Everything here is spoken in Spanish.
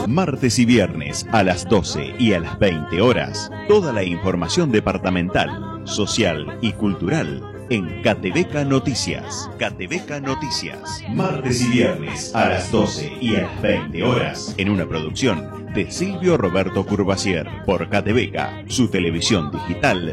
Martes y viernes a las 12 y a las 20 horas, toda la información departamental, social y cultural en Catebeca Noticias. Catebeca Noticias. Martes y viernes a las 12 y a las 20 horas, en una producción de Silvio Roberto Curvacier, por Catebeca, su televisión digital